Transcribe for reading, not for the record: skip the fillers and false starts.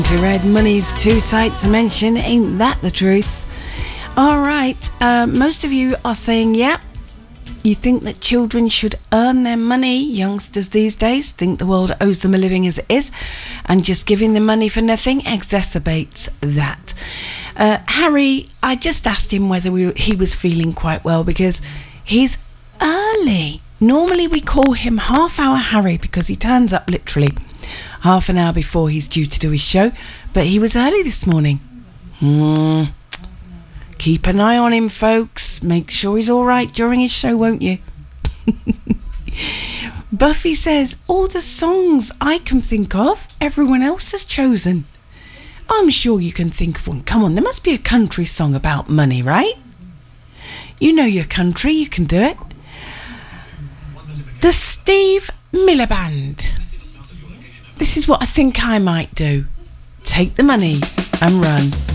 Red, money's too tight to mention, ain't that the truth? Alright, most of you are saying, yeah, you think that children should earn their money. Youngsters these days think the world owes them a living as it is, and just giving them money for nothing exacerbates that. Harry, I just asked him whether he was feeling quite well, because he's early. Normally we call him Half Hour Harry because he turns up literally half an hour before he's due to do his show, but he was early this morning. Keep an eye on him, folks. Make sure he's all right during his show, won't you? Buffy says, all the songs I can think of, everyone else has chosen. I'm sure you can think of one. Come on, there must be a country song about money, right? You know your country, you can do it. The Steve Miller Band. This is what I think I might do. Take the money and run.